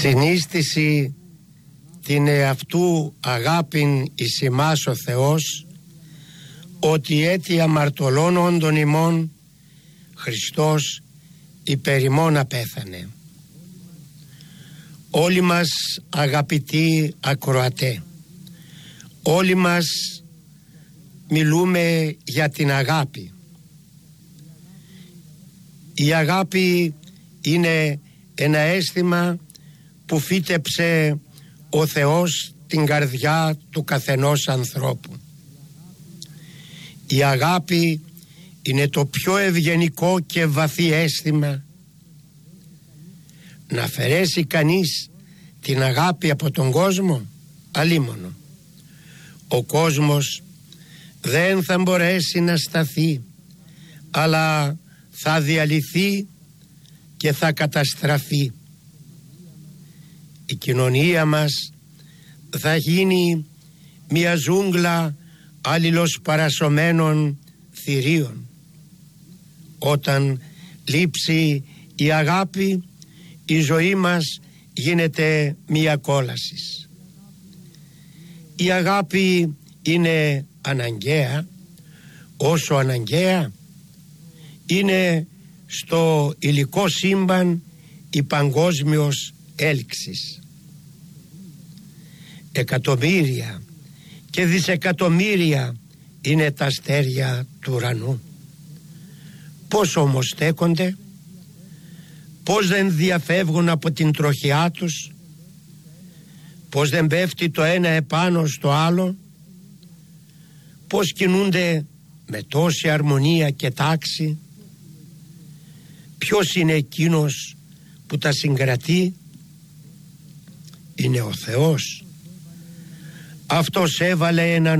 συνίστηση την εαυτού αγάπην εις ημάς ο Θεός, ότι έτι αμαρτωλών όντων ημών Χριστός υπέρ ημών απέθανε. Όλοι μας αγαπητοί ακροατέ, όλοι μας μιλούμε για την αγάπη. Η αγάπη είναι ένα αίσθημα που φύτεψε ο Θεός την καρδιά του καθενός ανθρώπου. Η αγάπη είναι το πιο ευγενικό και βαθύ αίσθημα. Να αφαιρέσει κανείς την αγάπη από τον κόσμο, αλίμονο. Ο κόσμος δεν θα μπορέσει να σταθεί, αλλά θα διαλυθεί και θα καταστραφεί. Η κοινωνία μας θα γίνει μια ζούγκλα αλληλοσπαρασωμένων θηρίων. Όταν λείψει η αγάπη, η ζωή μας γίνεται μια κόλαση. Η αγάπη είναι αναγκαία, όσο αναγκαία είναι στο υλικό σύμπαν η παγκόσμιος έλξης. Εκατομμύρια και δισεκατομμύρια είναι τα αστέρια του ουρανού. Πώς όμως στέκονται, πώς δεν διαφεύγουν από την τροχιά τους, πώς δεν πέφτει το ένα επάνω στο άλλο, πώς κινούνται με τόση αρμονία και τάξη. Ποιος είναι εκείνος που τα συγκρατεί? Είναι ο Θεός. Αυτός έβαλε ένα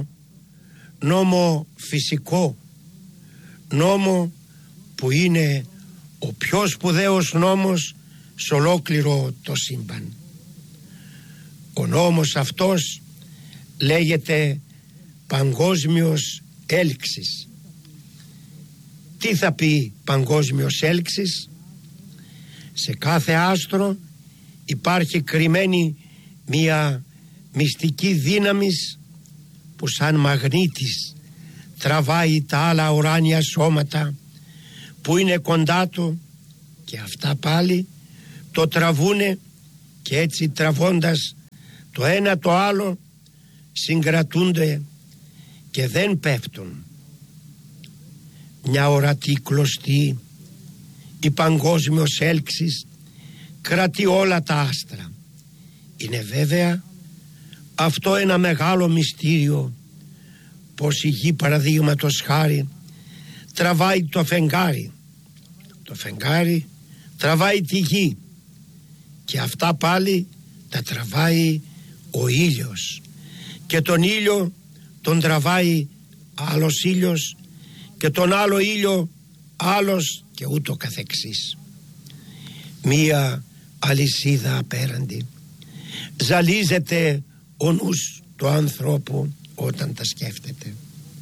νόμο φυσικό, νόμο που είναι ο πιο σπουδαίος νόμος σε ολόκληρο το σύμπαν. Ο νόμος αυτός λέγεται παγκόσμιος έλξης. Τι θα πει παγκόσμιος έλξης? Σε κάθε άστρο υπάρχει κρυμμένη μια μυστική δύναμης που σαν μαγνήτης τραβάει τα άλλα ουράνια σώματα που είναι κοντά του, και αυτά πάλι το τραβούνε, και έτσι τραβώντας το ένα το άλλο συγκρατούνται και δεν πέφτουν. Μια ορατή κλωστή, η παγκόσμιος έλξης, κρατεί όλα τα άστρα. Είναι βέβαια αυτό ένα μεγάλο μυστήριο, πως η γη, παραδείγματος χάρη, τραβάει το φεγγάρι. Το φεγγάρι τραβάει τη γη, και αυτά πάλι τα τραβάει ο ήλιος, και τον ήλιο τον τραβάει άλλος ήλιος, και τον άλλο ήλιο άλλος, και ούτω καθεξής. Μία αλυσίδα απέραντη. Ζαλίζεται ο νους του ανθρώπου όταν τα σκέφτεται.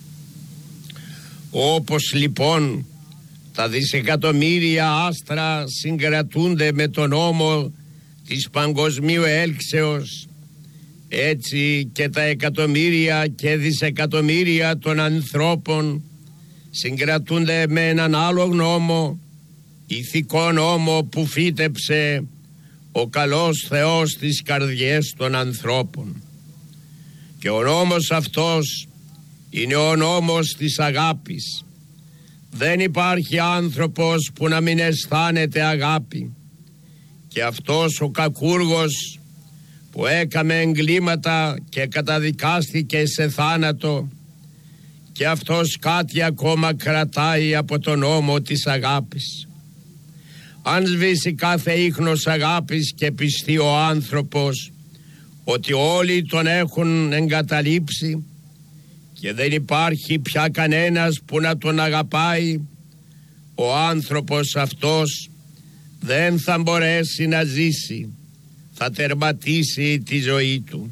Όπως λοιπόν τα δισεκατομμύρια άστρα συγκρατούνται με τον νόμο της παγκοσμίου έλξεως, έτσι και τα εκατομμύρια και δισεκατομμύρια των ανθρώπων συγκρατούνται με έναν άλλο νόμο, ηθικό νόμο που φύτεψε ο καλός Θεός στις καρδιές των ανθρώπων. Και ο νόμος αυτός είναι ο νόμος της αγάπης. Δεν υπάρχει άνθρωπος που να μην αισθάνεται αγάπη. Και αυτός ο κακούργος που έκαμε εγκλήματα και καταδικάστηκε σε θάνατο, και αυτός κάτι ακόμα κρατάει από τον νόμο της αγάπης. Αν σβήσει κάθε ίχνος αγάπης και πιστεί ο άνθρωπος ότι όλοι τον έχουν εγκαταλείψει και δεν υπάρχει πια κανένας που να τον αγαπάει, ο άνθρωπος αυτός δεν θα μπορέσει να ζήσει, θα τερματίσει τη ζωή του.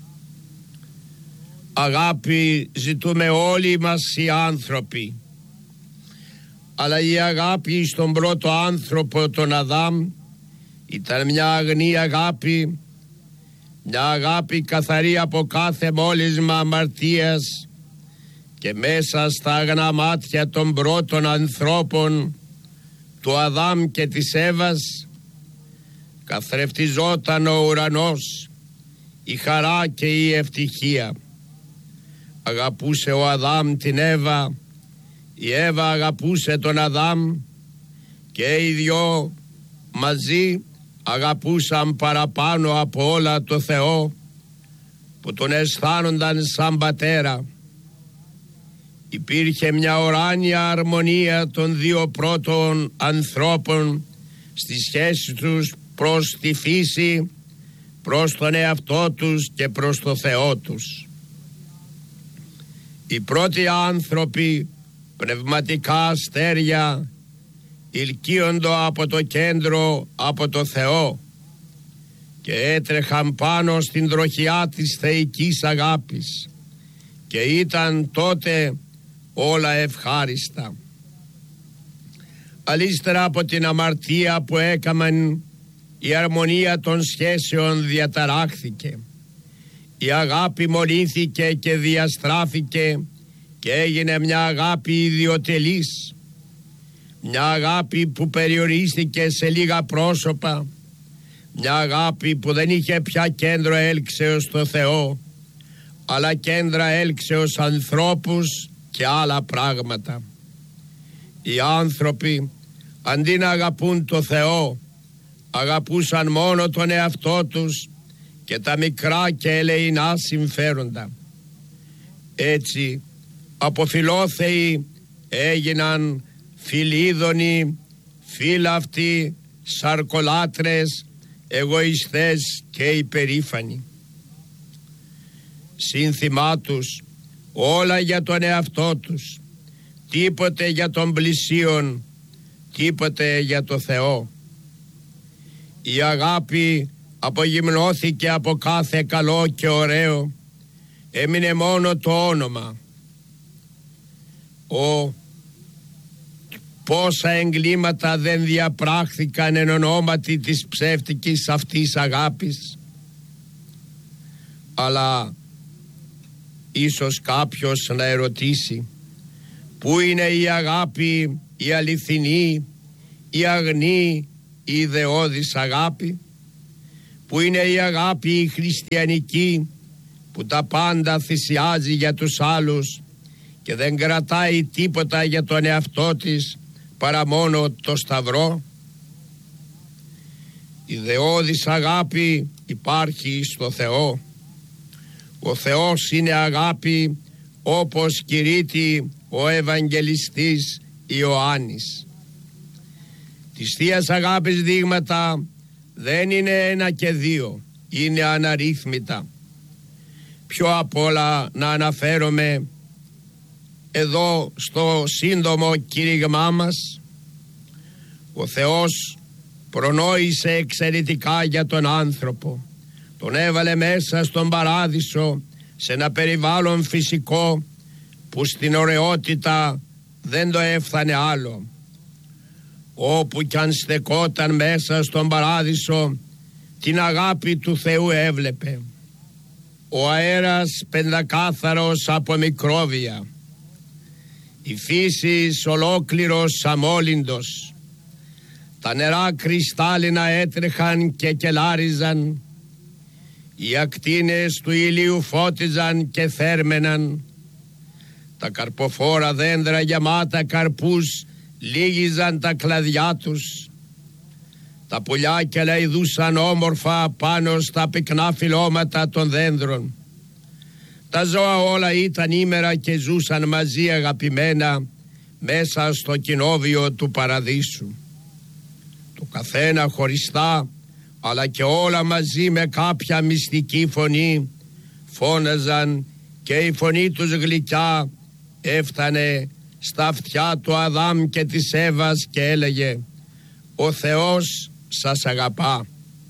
Αγάπη ζητούμε όλοι μας οι άνθρωποι, αλλά η αγάπη στον πρώτο άνθρωπο, τον Αδάμ, Ήταν μια αγνή αγάπη, μια αγάπη καθαρή από κάθε μόλυσμα αμαρτίας, και μέσα στα αγνά μάτια των πρώτων ανθρώπων, του Αδάμ και της Εύας, καθρεφτιζόταν ο ουρανός, η χαρά και η ευτυχία. Αγαπούσε ο Αδάμ την Εύα, η Εύα αγαπούσε τον Αδάμ, και οι δυο μαζί αγαπούσαν παραπάνω από όλα το Θεό, που τον αισθάνονταν σαν πατέρα. Υπήρχε μια ουράνια αρμονία των δύο πρώτων ανθρώπων στη σχέση τους προς τη φύση, προς τον εαυτό τους και προς το Θεό τους. Οι πρώτοι άνθρωποι, πνευματικά αστέρια, ηλκίοντο από το κέντρο, από το Θεό, και έτρεχαν πάνω στην τροχιά της θεϊκής αγάπης, και ήταν τότε όλα ευχάριστα. Αλίστερα από την αμαρτία που έκαμαν, η αρμονία των σχέσεων διαταράχθηκε. Η αγάπη μολύνθηκε και διαστράφηκε και έγινε μια αγάπη ιδιωτελής, μια αγάπη που περιορίστηκε σε λίγα πρόσωπα, μια αγάπη που δεν είχε πια κέντρο έλξεως στο Θεό, αλλά κέντρα έλξεως ανθρώπους και άλλα πράγματα. Οι άνθρωποι, αντί να αγαπούν το Θεό, αγαπούσαν μόνο τον εαυτό τους και τα μικρά και ελεεινά συμφέροντα. Έτσι αποφιλόθεοι έγιναν φιλίδωνοι, φύλαυτοι, σαρκολάτρες, εγωιστές και υπερήφανοι. Σύνθημά τους όλα για τον εαυτό τους, τίποτε για τον πλησίον, τίποτε για το Θεό. Η αγάπη απογυμνώθηκε από κάθε καλό και ωραίο, έμεινε μόνο το όνομα. Πόσα εγκλήματα δεν διαπράχθηκαν εν ονόματι της ψεύτικης αυτής αγάπης. Αλλά ίσως κάποιος να ερωτήσει, πού είναι η αγάπη, η αληθινή, η αγνή, η ιδεώδης αγάπη? Πού είναι η αγάπη η χριστιανική, που τα πάντα θυσιάζει για τους άλλους και δεν κρατάει τίποτα για τον εαυτό της παρά μόνο το σταυρό? Η ιδεώδης αγάπη υπάρχει στο Θεό. Ο Θεός είναι αγάπη, όπως κηρύττει ο Ευαγγελιστής Ιωάννης. Της Θείας Αγάπης δείγματα δεν είναι ένα και δύο, είναι αναρρύθμιτα. Πιο απ' όλα να αναφέρομαι εδώ στο σύντομο κήρυγμά μας. Ο Θεός προνόησε εξαιρετικά για τον άνθρωπο. Τον έβαλε μέσα στον παράδεισο, σε ένα περιβάλλον φυσικό που στην ωραιότητα δεν το έφτανε άλλο. Όπου κι αν στεκόταν μέσα στον παράδεισο, την αγάπη του Θεού έβλεπε. Ο αέρας πεντακάθαρος από μικρόβια, η φύση ολόκληρος αμόλυντος, τα νερά κρυστάλλινα έτρεχαν και κελάριζαν, οι ακτίνες του ηλίου φώτιζαν και θέρμεναν, τα καρποφόρα δέντρα γεμάτα καρπούς λύγιζαν τα κλαδιά τους, τα πουλιά κελαϊδούσαν όμορφα πάνω στα πυκνά φυλλώματα των δέντρων. Τα ζώα όλα ήταν ήμερα και ζούσαν μαζί αγαπημένα μέσα στο κοινόβιο του παραδείσου. Το καθένα χωριστά, αλλά και όλα μαζί με κάποια μυστική φωνή φώναζαν, και η φωνή τους γλυκιά έφτανε στα αυτιά του Αδάμ και της Εύας και έλεγε: «Ο Θεός σας αγαπά».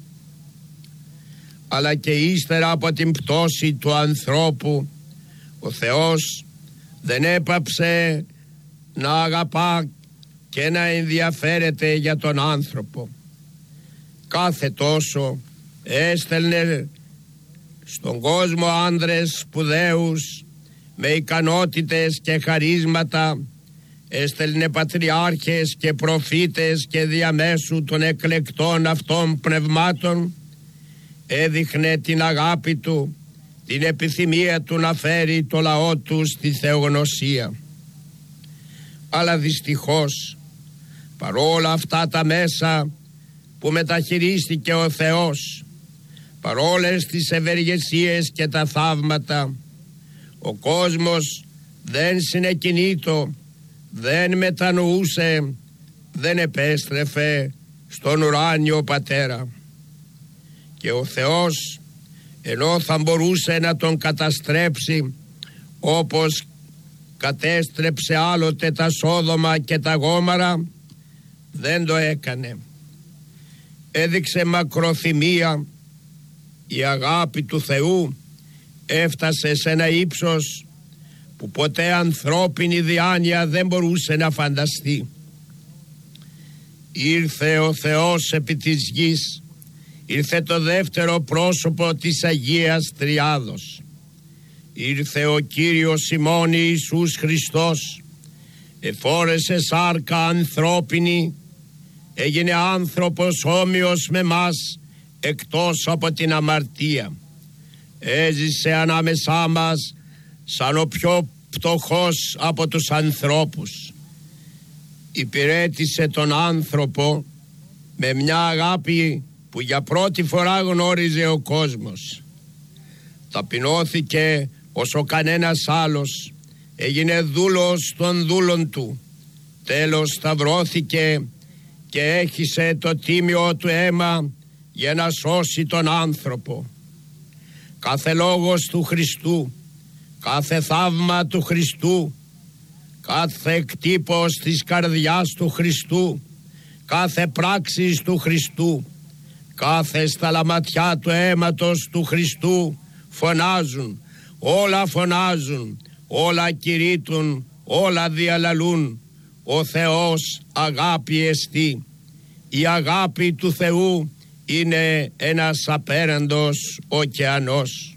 Αλλά και ύστερα από την πτώση του ανθρώπου, ο Θεός δεν έπαψε να αγαπά και να ενδιαφέρεται για τον άνθρωπο. κάθε τόσο έστελνε στον κόσμο άνδρες σπουδαίους με ικανότητες και χαρίσματα, έστελνε πατριάρχες και προφήτες και διαμέσου των εκλεκτών αυτών πνευμάτων έδειχνε την αγάπη του, την επιθυμία του να φέρει το λαό του στη θεογνωσία. Αλλά δυστυχώς παρόλα αυτά τα μέσα που μεταχειρίστηκε ο Θεός, παρόλες τις ευεργεσίες και τα θαύματα, ο κόσμος δεν συνεκινήτω, δεν μετανοούσε, δεν επέστρεφε στον ουράνιο Πατέρα. Και ο Θεός, ενώ θα μπορούσε να τον καταστρέψει όπως κατέστρεψε άλλοτε τα Σόδομα και τα Γόμαρα, δεν το έκανε. Έδειξε μακροθυμία. Η αγάπη του Θεού έφτασε σε ένα ύψος που ποτέ ανθρώπινη διάνοια δεν μπορούσε να φανταστεί. Ήρθε ο Θεός επί της γης, ήρθε το δεύτερο πρόσωπο της Αγίας Τριάδος. Ήρθε ο Κύριος ημών Ιησούς Χριστός, εφόρεσε σάρκα ανθρώπινη, έγινε άνθρωπος όμοιος με μας, εκτός από την αμαρτία. Έζησε ανάμεσά μας σαν ο πιο φτωχός από τους ανθρώπους. Υπηρέτησε τον άνθρωπο με μια αγάπη που για πρώτη φορά γνώριζε ο κόσμος. Ταπεινώθηκε όσο κανένας άλλος, έγινε δούλος των δούλων του, τέλος σταυρώθηκε και έχισε το τίμιο του αίμα για να σώσει τον άνθρωπο. Κάθε λόγος του Χριστού, κάθε θαύμα του Χριστού, κάθε εκτύπος της καρδιάς του Χριστού, κάθε πράξης του Χριστού, κάθε σταλαματιά του αίματος του Χριστού φωνάζουν, όλα φωνάζουν, όλα κηρύττουν, όλα διαλαλούν. Ο Θεός αγάπη εστί. Η αγάπη του Θεού είναι ένας απέραντος ωκεανός.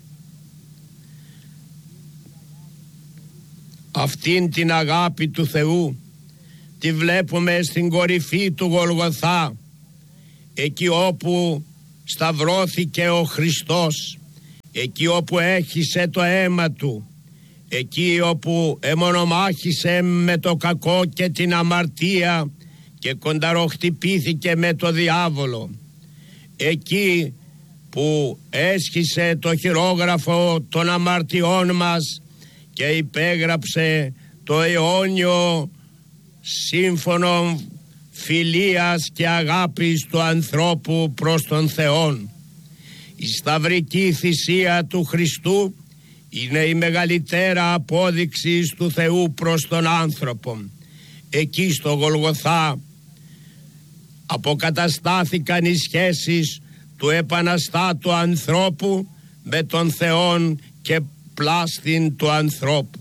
Αυτήν την αγάπη του Θεού τη βλέπουμε στην κορυφή του Γολγοθά, εκεί όπου σταυρώθηκε ο Χριστός, εκεί όπου έχισε το αίμα του, εκεί όπου εμονομάχησε με το κακό και την αμαρτία και κονταροχτυπήθηκε με το διάβολο, εκεί που έσχισε το χειρόγραφο των αμαρτιών μας και υπέγραψε το αιώνιο σύμφωνο φιλίας και αγάπης του ανθρώπου προς τον Θεόν. Η σταυρική θυσία του Χριστού είναι η μεγαλύτερα απόδειξη του Θεού προς τον άνθρωπο. Εκεί στο Γολγοθά αποκαταστάθηκαν οι σχέσεις του επαναστάτου ανθρώπου με τον Θεόν και πλάστην του ανθρώπου.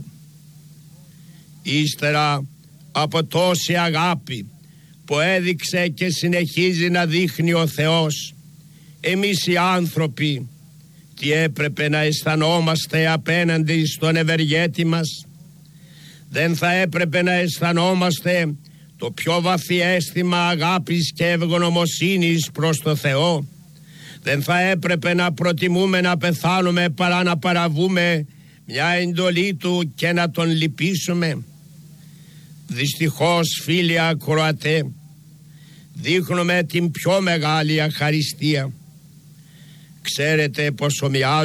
Ύστερα από τόση αγάπη που έδειξε και συνεχίζει να δείχνει ο Θεός, εμείς οι άνθρωποι τι έπρεπε να αισθανόμαστε απέναντι στον ευεργέτη μας? Δεν θα έπρεπε να αισθανόμαστε το πιο βαθύ αίσθημα αγάπης και ευγνωμοσύνης προς το Θεό? Δεν θα έπρεπε να προτιμούμε να πεθάνουμε παρά να παραβούμε μια εντολή Του και να Τον λυπήσουμε? Δυστυχώς, φίλοι ακροατέ, δείχνουμε την πιο μεγάλη αχαριστία. Ξέρετε πως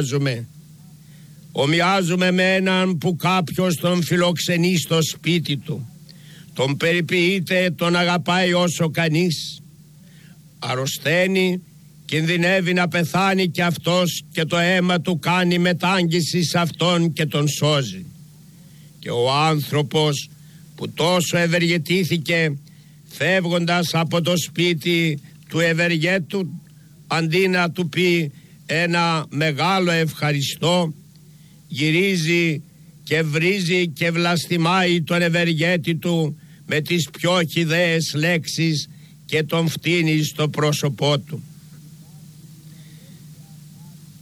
ομοιάζουμε με έναν που κάποιος τον φιλοξενεί στο σπίτι του, τον περιποιείται, τον αγαπάει όσο κανείς. Αρρωσταίνει, κινδυνεύει να πεθάνει και αυτός και το αίμα του κάνει μετάγγιση σε αυτόν και τον σώζει. Και ο άνθρωπος που τόσο ευεργετήθηκε, φεύγοντας από το σπίτι του ευεργέτου, αντί να του πει ένα μεγάλο ευχαριστώ, γυρίζει και βρίζει και βλαστημάει τον ευεργέτη του με τις πιο χυδαίες λέξεις και τον φτύνει στο πρόσωπό του.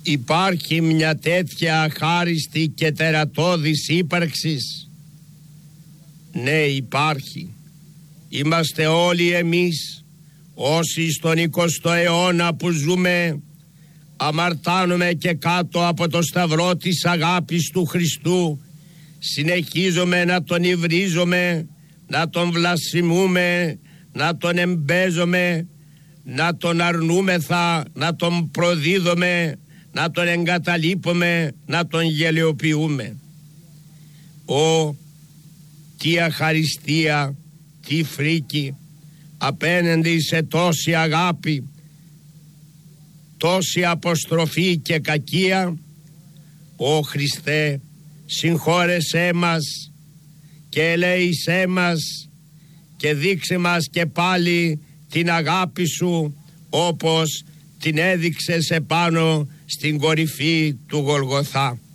Υπάρχει μια τέτοια αχάριστη και τερατώδης ύπαρξης? Ναι, υπάρχει. Είμαστε όλοι εμείς όσοι στον 20ο αιώνα που ζούμε αμαρτάνουμε και κάτω από το σταυρό της αγάπης του Χριστού συνεχίζουμε να τον υβρίζουμε, να τον βλασιμούμε, να τον εμπέζουμε, να τον αρνούμεθα, να τον προδίδουμε, να τον εγκαταλείπουμε, να τον γελιοποιούμε. Τι αχαριστία, τι φρίκη απέναντι σε τόση αγάπη, τόση αποστροφή και κακία. Ω Χριστέ, συγχώρεσέ μας και ελέησέ μας και δείξε μας και πάλι την αγάπη σου όπως την έδειξες επάνω στην κορυφή του Γολγοθά.